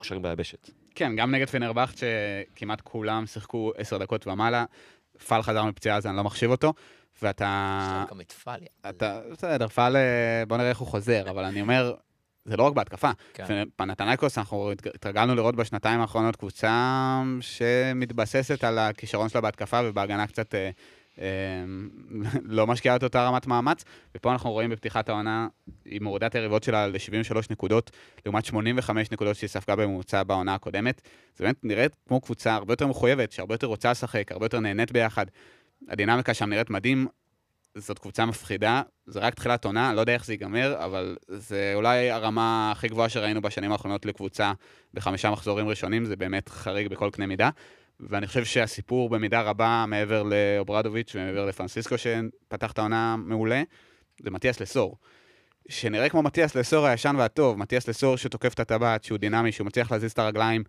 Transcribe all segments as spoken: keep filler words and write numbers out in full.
קושרים ביבשת. כן, גם נגד פנרבכט שכמעט כולם שיחקו עשר דקות ומעלה, פאל חזר מפציעה אז אני לא מחשיב אותו, ואתה... יש להם גם את פאל. אתה, בסדר, פאל, בוא נראה איך הוא חוזר, אבל אני אומר, זה לא רק בהתקפה. כן. פנתנייקוס, אנחנו התרגלנו לראות בשנתיים האחרונות קבוצה שמתבססת על הכישרון שלה בהתקפה, ובהגנה קצת אה, אה, לא משקיעה את אותה רמת מאמץ, ופה אנחנו רואים בפתיחת העונה, היא מורידה את היריבות שלה ל-שבעים ושלוש נקודות, לעומת שמונים וחמש נקודות שהיא ספגה בממוצע בעונה הקודמת. זה באמת נראית כמו קבוצה הרבה יותר מחויבת, שהרבה יותר רוצה לשחק, הרבה יותר נהנית ביחד. הדינמיקה שם נראית מדהים, זאת קבוצה מפחידה, זה רק תחילת עונה, אני לא יודע איך זה ייגמר, אבל זה אולי הרמה הכי גבוהה שראינו בשנים האחרונות לקבוצה בחמישה מחזורים ראשונים, זה באמת חריג בכל קנה מידה, ואני חושב שהסיפור במידה רבה מעבר לאוברדוביץ' ומעבר לפרנסיסקו שפתח את העונה מעולה, זה מתיאס לסור. שנראה כמו מתיאס לסור הישן והטוב, מתיאס לסור שתוקף את הטבעת, שהוא דינמי, שהוא מצליח להזיז את הרגליים,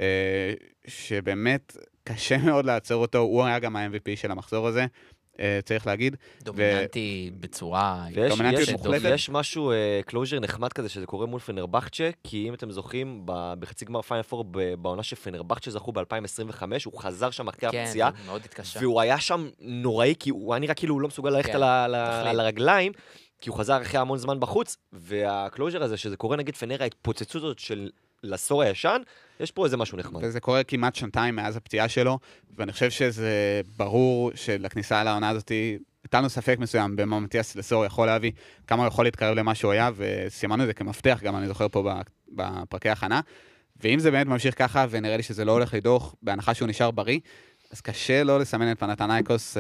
שבאמת קשה מאוד לעצור אותו, הוא היה גם ה-אם וי פי של המחזור הזה, צריך להגיד. דומיננטי בצורה... דומיננטיות מוחלטת. יש משהו, קלוז'ר נחמד כזה, שזה קורה מול פנרבכצ'ה, כי אם אתם זוכרים, בחצי גמר פיינל פור, בעונה שפנרבכצ'ה זכו ב-אלפיים עשרים וחמש, הוא חזר שם אחרי הפציעה, כן, מאוד התקשה. והוא היה שם נוראי, כי הוא היה נראה כאילו הוא לא מסוגל ללכת על הרגליים, כי הוא חזר אחרי המון זמן בחוץ, והקלוז'ר הזה, שזה קורה נגיד פנר ההתפוצצות של לסור הישן, יש פה איזה משהו נחמד. וזה קורה כמעט שנתיים מאז הפציעה שלו, ואני חושב שזה ברור שלכניסה לעונה הזאת, הייתנו ספק מסוים במה מתיאס לסור יכול להביא, כמה הוא יכול להתקרב למה שהוא היה, וסימנו את זה כמפתח, גם אני זוכר פה בפרקי הכנה, ואם זה באמת ממשיך ככה, ונראה לי שזה לא הולך לדוח, בהנחה שהוא נשאר בריא, אז קשה לא לסמן את פנתנייקוס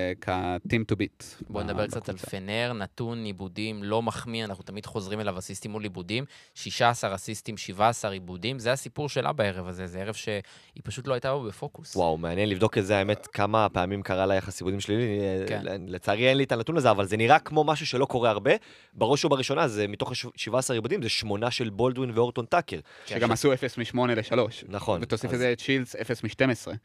כ-team to beat. בואו נדבר קצת על פנר, נתון עיבודים לא מחמיא, אנחנו תמיד חוזרים אליו אסיסטים מול עיבודים, שישה עשר אסיסטים, שבעה עשר עיבודים, זה הסיפור שלה בערב הזה, זה ערב שהיא פשוט לא הייתה בו בפוקוס. וואו, מעניין לבדוק את זה, האמת, כמה פעמים קרה לה יחס עיבודים שלילי, לצערי אין לי את הנתון הזה, אבל זה נראה כמו משהו שלא קורה הרבה, בראש ובראשונה, זה מתוך שבעה עשר עיבודים, זה שמונה של בולדווין ואורטון טאקר. שגם עשו אפס משמונה לשלוש. נכון. ותוסיף את זה את שילדס, אפס משתים עשרה.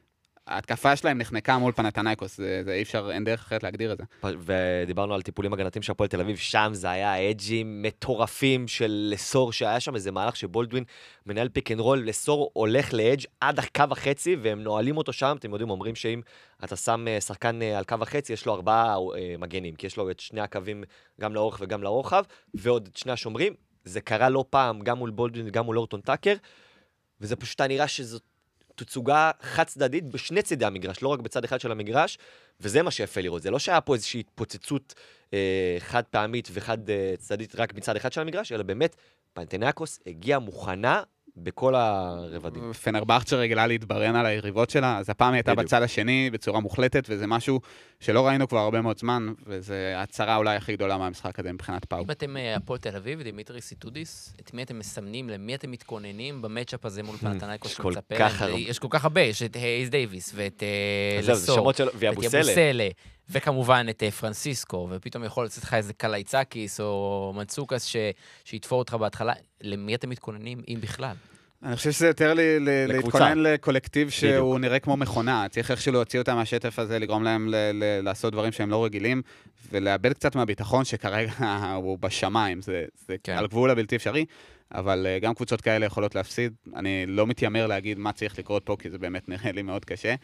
ההתקפה שלהם נחנקה מול פנתנייקוס, זה, זה אי אפשר, אין דרך אחרת להגדיר את זה. ודיברנו על טיפולים הגנתיים של הפועל תל אביב, שם זה היה אג'ים מטורפים של לסור, שהיה שם איזה מהלך שבולדווין מנהל פיק אנד רול, לסור הולך לאג' עד הקו החצי, והם נועלים אותו שם, אתם יודעים, אומרים שאם אתה שם שחקן על קו החצי, יש לו ארבעה מגנים, כי יש לו את שני הקווים גם לאורך וגם לרוחב, ועוד את שני השומרים, זה קרה לא פעם, גם מול בולדווין וגם מול אורטון טאקר, וזה פשוט נראה שזאת תצוגה חד צדדית בשני צדי המגרש, לא רק בצד אחד של המגרש, וזה מה שיפה לראות. זה לא שהיה פה איזושהי התפוצצות אה, חד פעמית וחד אה, צדדית רק מצד אחד של המגרש, אלא באמת, פנתנייקוס הגיעה מוכנה בכל הרבדים. פנרבכצ'ה רגילה להתברן על היריבות שלה, אז הפעם היא הייתה בצד השני בצורה מוחלטת, וזה משהו שלא ראינו כבר הרבה מאוד זמן, וזה הצרה אולי הכי גדולה מהמשחק הזה מבחינת פאו. אם אתם הפועל תל אביב, דימיטרי סיטודיס, את מי אתם מסמנים, למי אתם מתכוננים במאצ'אפ הזה מול פנתנייקוס שמצפה? יש כל כך הרבה, יש את הייז דייביס, ואת לסור, ואת יבוסלה, וכמובן את פרנסיסקו, ופתאום יכול לצאת לך איזה קלייצקיס או מנצוקס שיתפור אותך בהתחלה. למי אתם מתכוננים, אם בכלל? אני חושב שזה יותר להתכונן לקולקטיב שהוא נראה כמו מכונה. צריך איך שלא להוציא אותם מהשטף הזה, לגרום להם לעשות דברים שהם לא רגילים, ולאבד קצת מהביטחון שכרגע הוא בשמיים. זה על גבול הבלתי אפשרי, אבל גם קבוצות כאלה יכולות להפסיד. אני לא מתיימר להגיד מה צריך לקרות פה, כי זה באמת נראה לי מאוד קשה.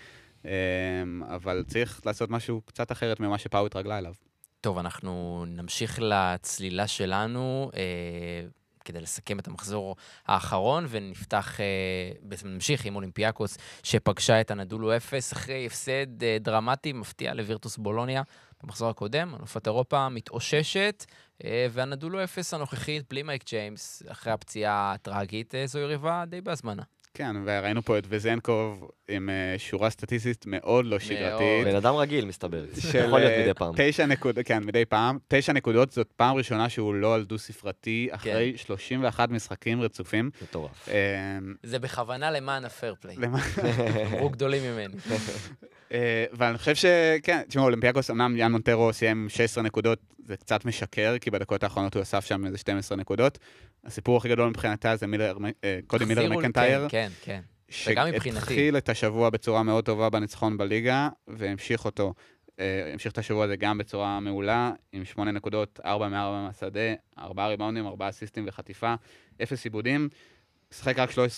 אבל צריך לעשות משהו קצת אחרת ממה שפאו התרגלה אליו. טוב, אנחנו נמשיך לצלילה שלנו, כדי לסכם את המחזור האחרון, ונפתח, בעצם נמשיך עם אולימפיאקוס, שפגשה את הנדולו אפס, אחרי הפסד דרמטי, מפתיע לווירטוס בולוניה, במחזור הקודם, אלופת אירופה מתאוששת, והנדולו אפס הנוכחית, בלי מייק ג'יימס, אחרי הפציעה הטרגית, זו יריבה די בהזמנה. כן, וראינו פה את וזנקוב עם שורה סטטיסטית מאוד לא שגרתית. בן אדם רגיל, מסתבר. יכול להיות מדי פעם. תשע נקודות, כן, מדי פעם. תשע נקודות, זאת פעם ראשונה שהוא לא על דו-ספרתי, אחרי שלושים ואחד משחקים רצופים. מטורף. זה בכוונה למען הפייר פליי. אמרו גדולים ממני. ואני חושב שכן, תשמעו, אולימפיאקוס, אמנם יאן מונטרו סיים שש עשרה נקודות, זה קצת משקר, כי בדקות האחרונות הוא אסף שם איזה שתים עשרה נקודות. הסיפור הכי גדול מבחינתה זה קודי מילר מקנטייר, כן, כן. שהתחיל את השבוע בצורה מאוד טובה בניצחון בליגה, והמשיך אותו, המשיך את השבוע הזה גם בצורה מעולה, עם שמונה נקודות, ארבע מארבע מהשדה, ארבעה ריבאונדים, ארבעה אסיסטים וחטיפה, אפס עיבודים, שחק רק